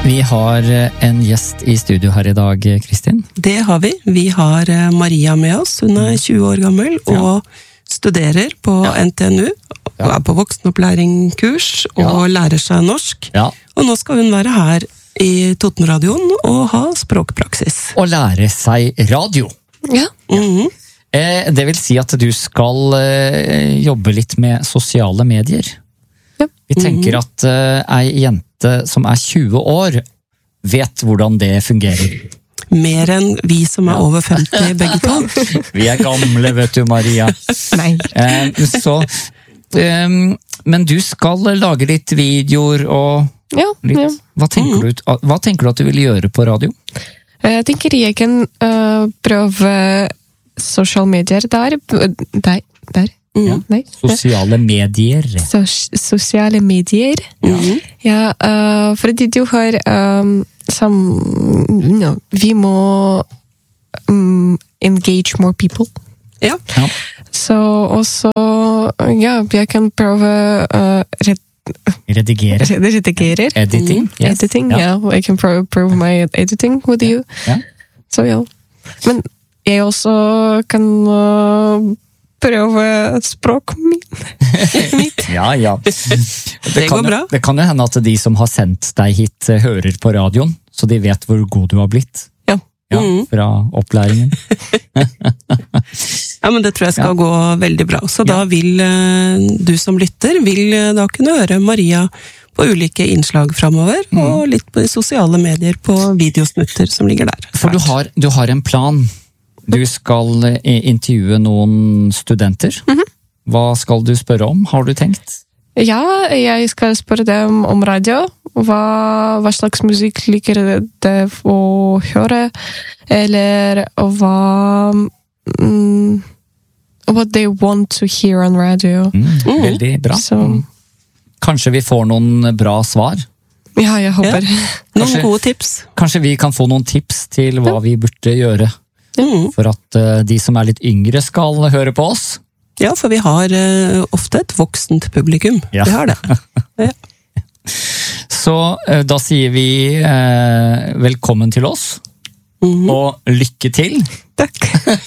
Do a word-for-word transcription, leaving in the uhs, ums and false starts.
Vi har en gjest i studio her i dag, Kristin. Det har vi. Vi har Maria med oss. Hun er tjue år gammel og ja. studerer på ja. N T N U. Og er på voksenopplæringskurs og ja. lærer seg norsk. Ja. Og nå skal hun være her i Totenradioen og ha språkpraksis. Og lære seg radio. Ja. Mm-hmm. eh, det vil si at du skal eh, jobbe litt med sosiale medier. Ja. Vi tenker mm-hmm. at eh, ei jente som er tjue år, vet hvordan det fungerer. Mer enn vi som er ja. over femti, begge to. Vi er gamle, vet du, Maria. Nei. Eh, så, eh, men du skal lage litt videoer og ja, litt. Ja. Hva, tenker mm. du, hva tenker du at du vil gjøre på radio? Jeg tenker jeg kan uh, prøve sosiale medier der. Der, der. Ja. Nei. Sosiale medier. Sos sosiale medier. Ja. Ja, uh, fordi du har um, som, no, vi må um, engage more people. Ja. ja. Så også, ja, jeg kan prøve uh, red redigere. Redigere. Editing. Mm. Yes. Editing, ja. Yeah. I can prove, prove my editing with you. Ja. Så ja. Men jeg også kan uh, prøve språk mitt. Ja, ja. Det, det går bra. Det kan jo hende at de som har sendt deg hit hører på radioen, så de vet hvor god du har blitt. Ja. Ja, mm. fra opplæringen. Ja, men det tror jeg skal ja. gå veldig bra. Så ja. da vil uh, du som lytter, vil uh, da kunne høre Maria på ulike innslag fremover, mm. og litt på de sosiale medier på videosnutter som ligger der. For du har, du har en plan. Du skal intervjue noen studenter. Mm-hmm. Hva skal du spørre om, har du tenkt? Ja, jeg skal spørre dem om radio. Hva, hva slags musikk liker de å høre? Eller hva... Mm, what they want to hear on radio. Mm, veldig bra. Så... Kanskje vi får noen bra svar? Ja, jeg håper. Ja. Noen kanskje, gode tips. Kanskje vi kan få noen tips til hva ja. vi burde gjøre? Mm. For at uh, de som er litt yngre skal høre på oss. Ja, for vi har uh, ofte et voksent publikum. Ja. Vi har det. Ja. Så uh, da sier vi uh, velkommen til oss, mm. og lykke til. Takk.